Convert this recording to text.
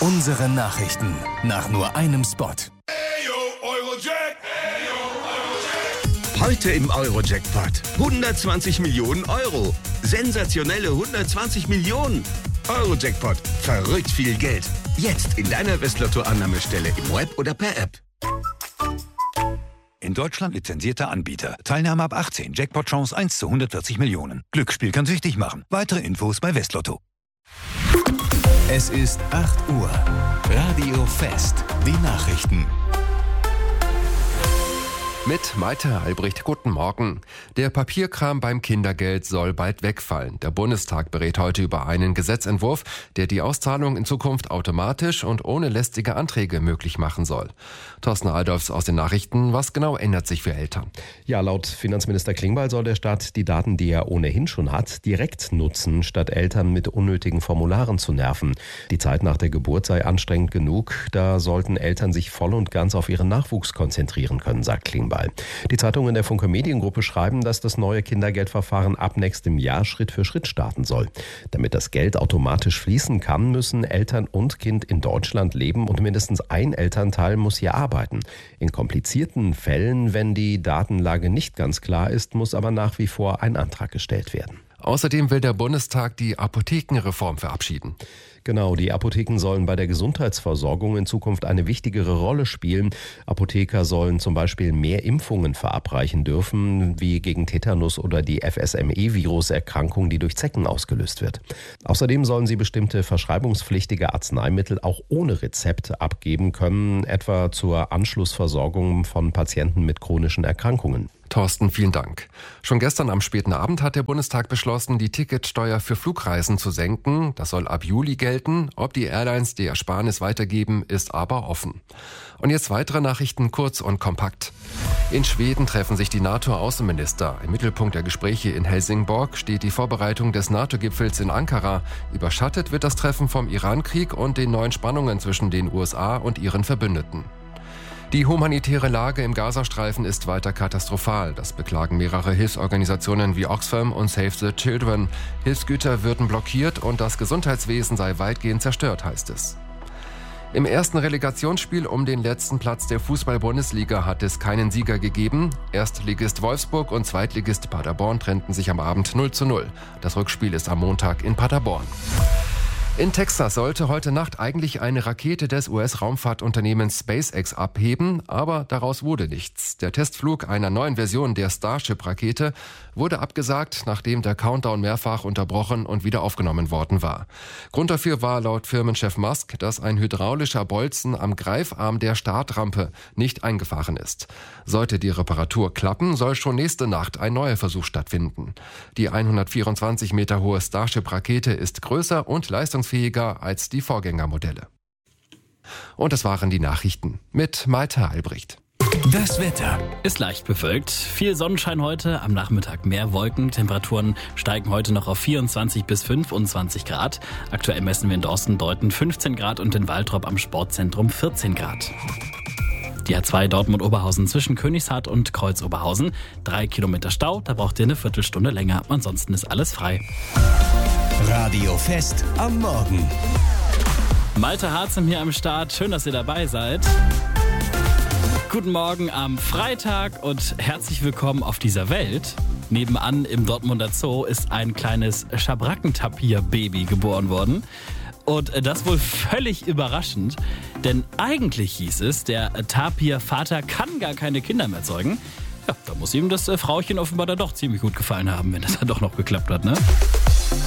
Unsere Nachrichten nach nur einem Spot. Heute im Euro-Jackpot 120 Millionen Euro. Sensationelle 120 Millionen. Euro-Jackpot. Verrückt viel Geld. Jetzt in deiner Westlotto-Annahmestelle im Web oder per App. In Deutschland lizenzierter Anbieter. Teilnahme ab 18. Jackpot-Chance 1 zu 140 Millionen. Glücksspiel kann süchtig machen. Weitere Infos bei Westlotto. Es ist 8 Uhr. Radio Fest. Die Nachrichten. Mit Maite Albrecht, guten Morgen. Der Papierkram beim Kindergeld soll bald wegfallen. Der Bundestag berät heute über einen Gesetzentwurf, der die Auszahlung in Zukunft automatisch und ohne lästige Anträge möglich machen soll. Thorsten Aldolfs aus den Nachrichten. Was genau ändert sich für Eltern? Ja, laut Finanzminister Klingbeil soll der Staat die Daten, die er ohnehin schon hat, direkt nutzen, statt Eltern mit unnötigen Formularen zu nerven. Die Zeit nach der Geburt sei anstrengend genug. Da sollten Eltern sich voll und ganz auf ihren Nachwuchs konzentrieren können, sagt Klingbeil. Die Zeitungen der Funke Mediengruppe schreiben, dass das neue Kindergeldverfahren ab nächstem Jahr Schritt für Schritt starten soll. Damit das Geld automatisch fließen kann, müssen Eltern und Kind in Deutschland leben und mindestens ein Elternteil muss hier arbeiten. In komplizierten Fällen, wenn die Datenlage nicht ganz klar ist, muss aber nach wie vor ein Antrag gestellt werden. Außerdem will der Bundestag die Apothekenreform verabschieden. Genau, die Apotheken sollen bei der Gesundheitsversorgung in Zukunft eine wichtigere Rolle spielen. Apotheker sollen zum Beispiel mehr Impfungen verabreichen dürfen, wie gegen Tetanus oder die FSME-Viruserkrankung, die durch Zecken ausgelöst wird. Außerdem sollen sie bestimmte verschreibungspflichtige Arzneimittel auch ohne Rezept abgeben können, etwa zur Anschlussversorgung von Patienten mit chronischen Erkrankungen. Thorsten, vielen Dank. Schon gestern am späten Abend hat der Bundestag beschlossen, die Ticketsteuer für Flugreisen zu senken. Das soll ab Juli gelten. Ob die Airlines die Ersparnis weitergeben, ist aber offen. Und jetzt weitere Nachrichten, kurz und kompakt. In Schweden treffen sich die NATO-Außenminister. Im Mittelpunkt der Gespräche in Helsingborg steht die Vorbereitung des NATO-Gipfels in Ankara. Überschattet wird das Treffen vom Iran-Krieg und den neuen Spannungen zwischen den USA und ihren Verbündeten. Die humanitäre Lage im Gazastreifen ist weiter katastrophal. Das beklagen mehrere Hilfsorganisationen wie Oxfam und Save the Children. Hilfsgüter würden blockiert und das Gesundheitswesen sei weitgehend zerstört, heißt es. Im ersten Relegationsspiel um den letzten Platz der Fußball-Bundesliga hat es keinen Sieger gegeben. Erstligist Wolfsburg und Zweitligist Paderborn trennten sich am Abend 0:0. Das Rückspiel ist am Montag in Paderborn. In Texas sollte heute Nacht eigentlich eine Rakete des US-Raumfahrtunternehmens SpaceX abheben, aber daraus wurde nichts. Der Testflug einer neuen Version der Starship-Rakete wurde abgesagt, nachdem der Countdown mehrfach unterbrochen und wieder aufgenommen worden war. Grund dafür war laut Firmenchef Musk, dass ein hydraulischer Bolzen am Greifarm der Startrampe nicht eingefahren ist. Sollte die Reparatur klappen, soll schon nächste Nacht ein neuer Versuch stattfinden. Die 124 Meter hohe Starship-Rakete ist größer und leistungsfähiger als die Vorgängermodelle. Und das waren die Nachrichten mit Maite Albrecht. Das Wetter ist leicht bewölkt. Viel Sonnenschein heute, am Nachmittag mehr Wolken. Temperaturen steigen heute noch auf 24 bis 25 Grad. Aktuell messen wir in Dorsten-Deuten 15 Grad und in Waltrop am Sportzentrum 14 Grad. Die A2 Dortmund-Oberhausen zwischen Königshardt und Kreuz-Oberhausen. 3 Kilometer Stau, da braucht ihr eine Viertelstunde länger. Ansonsten ist alles frei. Radio Fest am Morgen. Malte Harzem hier am Start. Schön, dass ihr dabei seid. Guten Morgen am Freitag und herzlich willkommen auf dieser Welt. Nebenan im Dortmunder Zoo ist ein kleines Schabrackentapir-Baby geboren worden. Und das wohl völlig überraschend, denn eigentlich hieß es, der Tapir-Vater kann gar keine Kinder mehr zeugen. Ja, da muss ihm das Frauchen offenbar dann doch ziemlich gut gefallen haben, wenn das dann doch noch geklappt hat, ne?